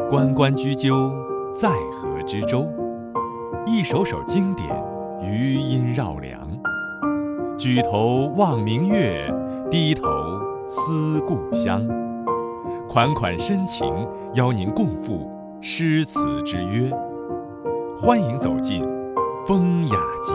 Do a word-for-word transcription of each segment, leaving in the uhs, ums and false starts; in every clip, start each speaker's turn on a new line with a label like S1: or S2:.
S1: 关关雎鸠，在河之洲。一首首经典，余音绕梁。举头望明月，低头思故乡。款款深情，邀您共赴诗词之约。欢迎走进风雅集。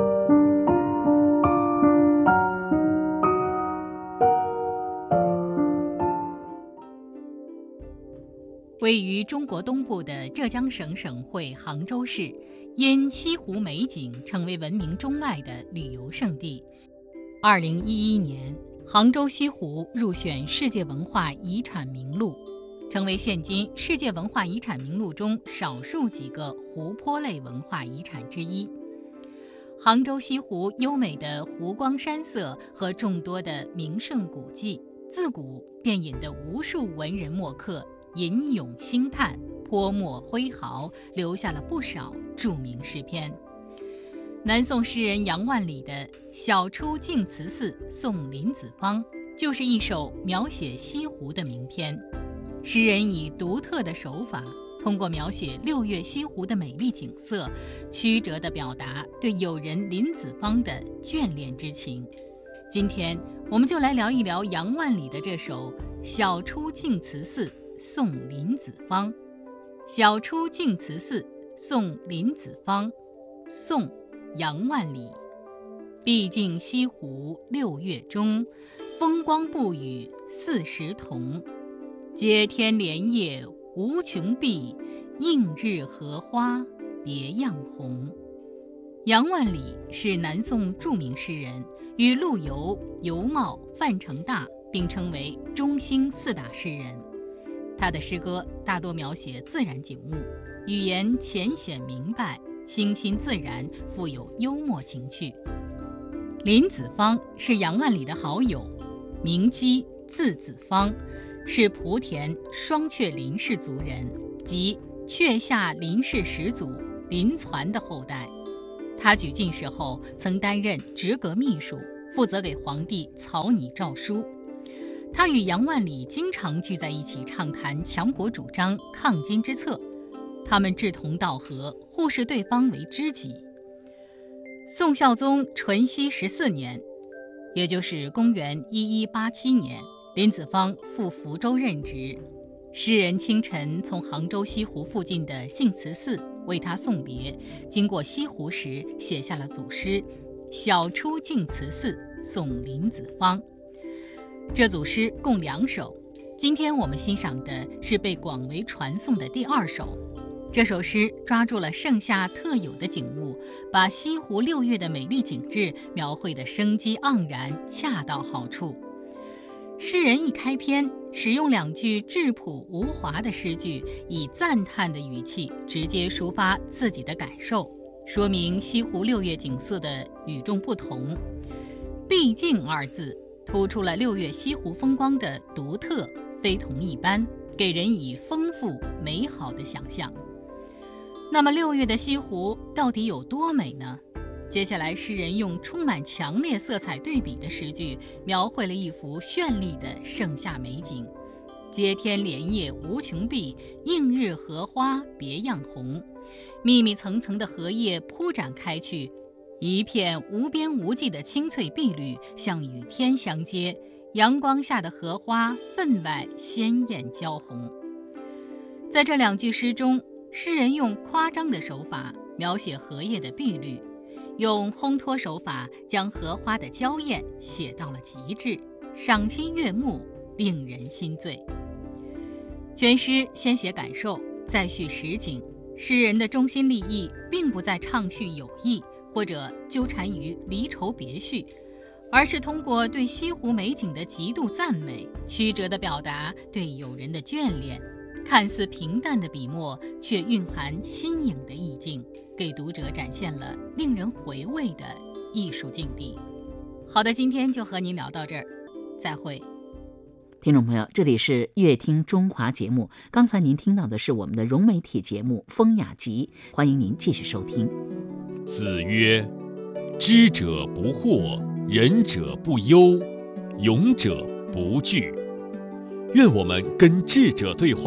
S2: 位于中国东部的浙江省省会杭州市，因西湖美景成为闻名中外的旅游胜地。二零一一年，杭州西湖入选世界文化遗产名录，成为现今世界文化遗产名录中少数几个湖泊类文化遗产之一。杭州西湖优美的湖光山色和众多的名胜古迹，自古便引得无数文人墨客吟咏兴叹，泼墨挥毫，留下了不少著名诗篇。南宋诗人杨万里的《晓出净慈寺送林子方》就是一首描写西湖的名篇。诗人以独特的手法，通过描写六月西湖的美丽景色，曲折地表达对友人林子方的眷恋之情。今天我们就来聊一聊杨万里的这首《晓出净慈寺送林子方》。晓出净慈寺送林子方，宋杨万里。毕竟西湖六月中，风光不与四时同。接天莲叶无穷碧，映日荷花别样红。杨万里是南宋著名诗人，与陆游、尤袤、范成大并称为中兴四大诗人。他的诗歌大多描写自然景物，语言浅显明白，清新自然，富有幽默情趣。林子方是杨万里的好友，名姬，字子方，是莆田双雀林氏族人，即雀下林氏始祖林攒的后代。他举进士后，曾担任直阁秘书，负责给皇帝草拟诏书。他与杨万里经常聚在一起畅谈强国主张、抗金之策，他们志同道合，互视对方为知己。宋孝宗淳熙十四年，也就是公元一一八七年，林子方赴福州任职，诗人清晨从杭州西湖附近的净慈寺为他送别，经过西湖时写下了组诗《晓出净慈寺送林子方》。这组诗共两首，今天我们欣赏的是被广为传颂的第二首。这首诗抓住了盛夏特有的景物，把西湖六月的美丽景致描绘得生机盎然，恰到好处。诗人一开篇，使用两句质朴无华的诗句，以赞叹的语气直接抒发自己的感受，说明西湖六月景色的与众不同。毕竟二字突出了六月西湖风光的独特，非同一般，给人以丰富美好的想象。那么六月的西湖到底有多美呢？接下来诗人用充满强烈色彩对比的诗句，描绘了一幅绚丽的盛夏美景。接天莲叶无穷碧，映日荷花别样红。密密层层的荷叶铺展开去，一片无边无际的青翠碧绿，像与天相接，阳光下的荷花分外鲜艳娇红。在这两句诗中，诗人用夸张的手法描写荷叶的碧绿，用烘托手法将荷花的娇艳写到了极致，赏心悦目，令人心醉。全诗先写感受，再叙实景，诗人的中心立意并不在畅叙友谊，或者纠缠于离愁别绪，而是通过对西湖美景的极度赞美，曲折地表达对友人的眷恋。看似平淡的笔墨，却蕴含新颖的意境，给读者展现了令人回味的艺术境地。好的，今天就和您聊到这儿，再会。
S3: 听众朋友，这里是乐听中华节目，刚才您听到的是我们的融媒体节目《风雅集》，欢迎您继续收听。
S1: 子曰：知者不惑，仁者不忧，勇者不惧。愿我们跟智者对话，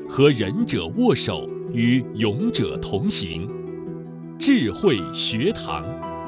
S4: 和仁者握手，与勇者同行。智慧学堂。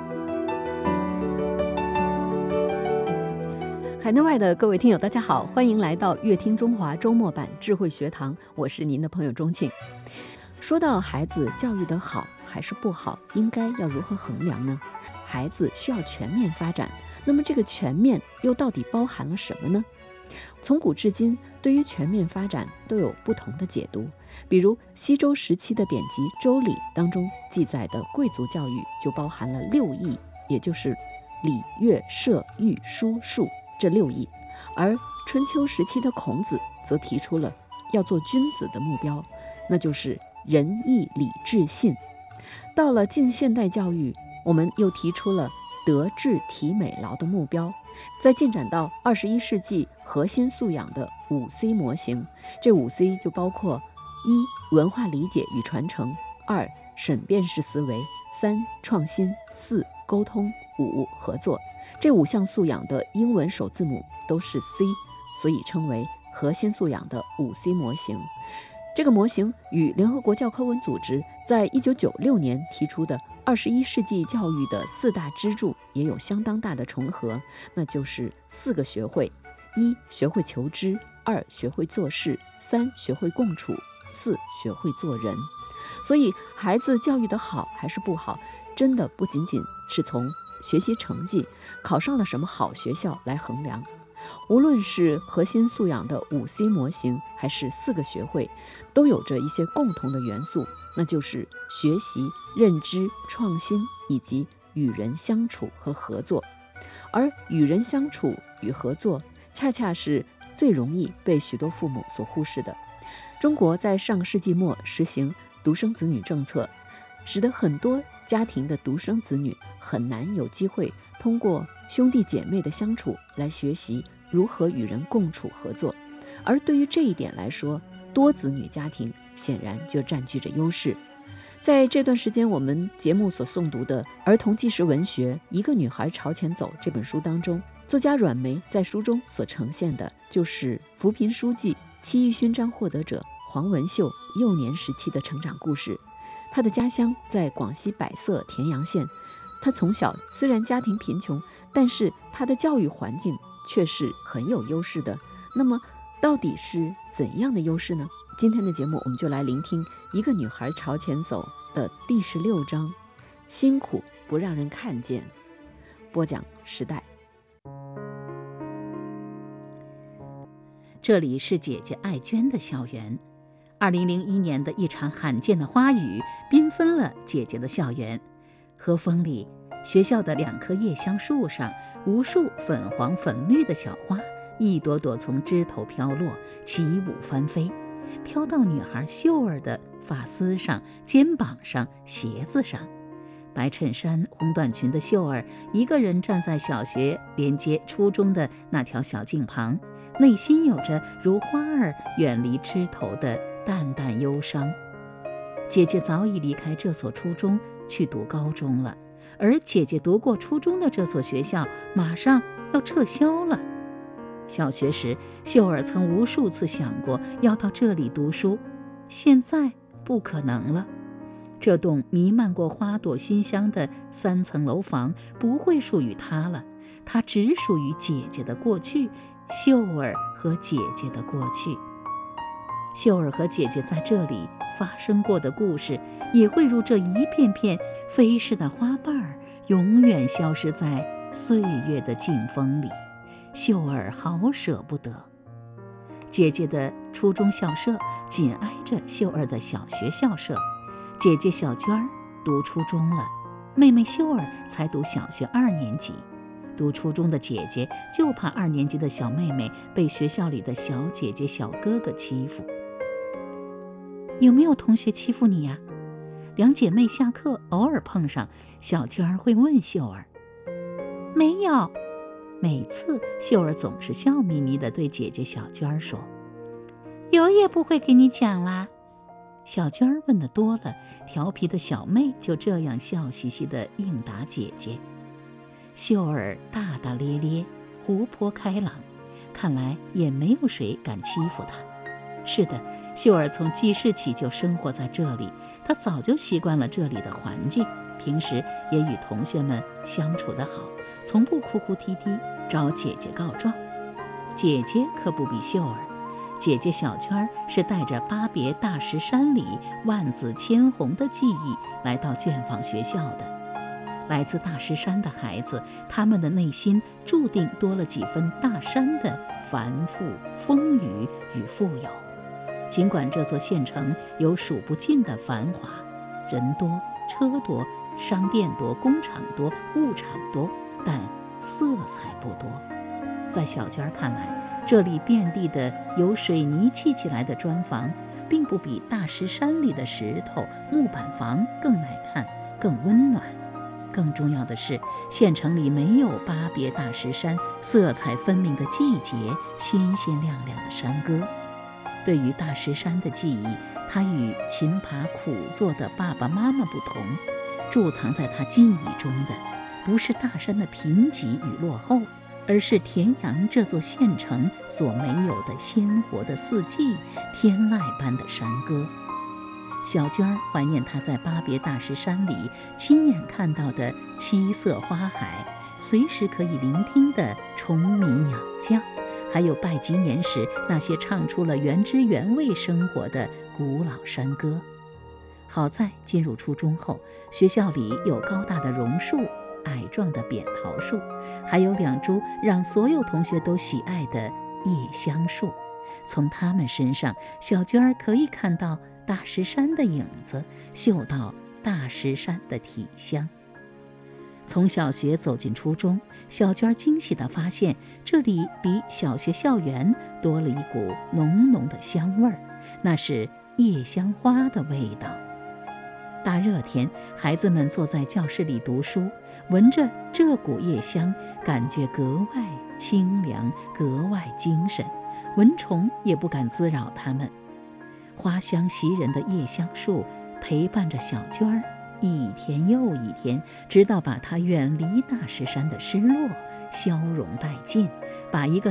S5: 海内外的各位听友，大家好，欢迎来到乐听中华周末版智慧学堂，我是您的朋友钟庆。说到孩子教育的好还是不好，应该要如何衡量呢？孩子需要全面发展，那么这个全面又到底包含了什么呢？从古至今，对于全面发展都有不同的解读。比如西周时期的典籍《周礼》当中记载的贵族教育就包含了六艺，也就是礼、乐、射、御、书、数这六艺。而春秋时期的孔子则提出了要做君子的目标，那就是仁义礼智信。到了近现代教育，我们又提出了德智体美劳的目标。再进展到二十一世纪核心素养的五 C 模型，这五 C 就包括一文化理解与传承，二审辨式思维，三创新，四沟通，五合作。这五项素养的英文首字母都是 C， 所以称为核心素养的五 C 模型。这个模型与联合国教科文组织在一九九六年提出的二十一世纪教育的四大支柱也有相当大的重合，那就是四个学会：一学会求知，二学会做事，三学会共处，四学会做人。所以孩子教育的好还是不好，真的不仅仅是从学习成绩、考上了什么好学校来衡量。无论是核心素养的五 C 模型，还是四个学会，都有着一些共同的元素，那就是学习、认知、创新以及与人相处和合作。而与人相处与合作，恰恰是最容易被许多父母所忽视的。中国在上个世纪末实行独生子女政策，使得很多家庭的独生子女很难有机会通过兄弟姐妹的相处来学习如何与人共处合作。而对于这一点来说，多子女家庭显然就占据着优势。在这段时间我们节目所诵读的儿童纪实文学《一个女孩朝前走》这本书当中，作家阮梅在书中所呈现的就是扶贫书记、七一勋章获得者黄文秀幼年时期的成长故事。他的家乡在广西百色田阳县，他从小虽然家庭贫穷，但是他的教育环境却是很有优势的。那么到底是怎样的优势呢？今天的节目我们就来聆听《一个女孩朝前走》的第十六章，辛苦不让人看见。播讲时代。
S3: 这里是姐姐爱娟的校园。二零零一年的一场罕见的花雨缤纷了姐姐的校园。和风里，学校的两棵叶香树上，无数粉黄粉绿的小花一朵朵从枝头飘落，起舞翻飞，飘到女孩秀儿的发丝上、肩膀上、鞋子上。白衬衫红短裙的秀儿一个人站在小学连接初中的那条小径旁，内心有着如花儿远离枝头的淡淡忧伤。姐姐早已离开这所初中去读高中了，而姐姐读过初中的这所学校马上要撤销了。小学时，秀儿曾无数次想过要到这里读书，现在不可能了。这栋弥漫过花朵馨香的三层楼房不会属于她了，它只属于姐姐的过去，秀儿和姐姐的过去。秀儿和姐姐在这里发生过的故事，也会如这一片片飞逝的花瓣儿，永远消失在岁月的劲风里。秀儿好舍不得。姐姐的初中校舍紧挨着秀儿的小学校舍，姐姐小娟儿读初中了，妹妹秀儿才读小学二年级。读初中的姐姐就怕二年级的小妹妹被学校里的小姐姐小哥哥欺负。有没有同学欺负你呀？两姐妹下课偶尔碰上，小娟儿会问秀儿。没有。每次秀儿总是笑眯眯地对姐姐小娟儿说，有也不会给你讲啦。小娟儿问得多了，调皮的小妹就这样笑嘻嘻地应答姐姐。秀儿大大咧咧，活泼开朗，看来也没有谁敢欺负她。 是的，秀儿从记事起就生活在这里，她早就习惯了这里的环境，平时也与同学们相处得好，从不哭哭啼啼找姐姐告状。姐姐可不比秀儿，姐姐小娟是带着巴别大石山里万紫千红的记忆来到卷坊学校的。来自大石山的孩子，他们的内心注定多了几分大山的繁复、风雨与富有。尽管这座县城有数不尽的繁华，人多、车多、商店多、工厂多、物产多，但色彩不多。在小娟看来，这里遍地的由水泥砌起来的砖房，并不比大石山里的石头、木板房更耐看、更温暖。更重要的是，县城里没有巴别大石山色彩分明的季节、鲜鲜亮亮的山歌。对于大石山的记忆，它与勤爬苦做的爸爸妈妈不同，贮藏在他记忆中的不是大山的贫瘠与落后，而是田阳这座县城所没有的鲜活的四季、天籁般的山歌。小娟儿怀念她在巴别大石山里亲眼看到的七色花海，随时可以聆听的虫鸣鸟叫，还有拜吉年时那些唱出了原汁原味生活的古老山歌。好在进入初中后，学校里有高大的榕树、矮壮的扁桃树，还有两株让所有同学都喜爱的夜香树。从它们身上，小娟儿可以看到大石山的影子，嗅到大石山的体香。从小学走进初中，小娟惊喜地发现，这里比小学校园多了一股浓浓的香味儿，那是夜香花的味道。大热天，孩子们坐在教室里读书，闻着这股夜香，感觉格外清凉，格外精神，蚊虫也不敢滋扰他们。花香袭人的夜香树陪伴着小娟儿一天又一天，直到把她远离大石山的失落消融殆尽，把一个